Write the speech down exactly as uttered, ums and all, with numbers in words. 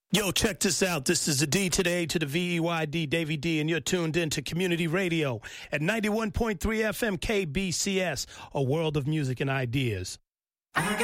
Yo, check this out. This is the D to the A to the V E Y D, Davey D, and you're tuned in to Community Radio at ninety-one point three F M K B C S, a world of music and ideas. I got